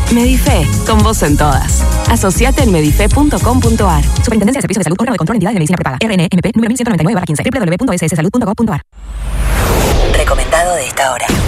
Medife, con vos en todas. Asociate en medife.com.ar. Superintendencia de Servicios de Salud, órgano de control de entidades de medicina prepaga. RNMP número 1199/15. www.sssalud.gov.ar. Recomendado de esta hora.